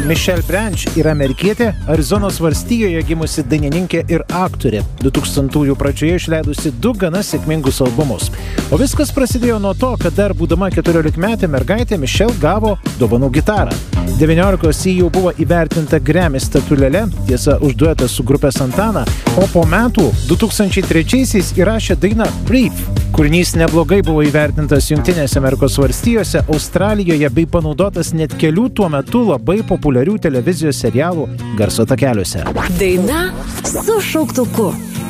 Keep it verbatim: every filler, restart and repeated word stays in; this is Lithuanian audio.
Michelle Branch yra amerikietė, Arizonos valstijoje gimusi dainininkė ir aktorė, du tūkstantųjų pradžioje išleidusi du gana sėkmingus albumus. O viskas prasidėjo nuo to, kad dar būdama keturiolikmetė mergaitė Michelle gavo dovanų gitarą. devyniolikos ji jau buvo įvertinta Grammy statulėle, tiesa už duetą su grupė Santana, o po metų du tūkstančiai trečiaisiais įrašė dainą Breathe. Kūrinys neblogai buvo įvertintas Jungtinėse Amerikos valstijose, Australijoje bei panaudotas net kelių tuo metu labai populiarių televizijos serialų garso takeliuose. Daina su šauktuku.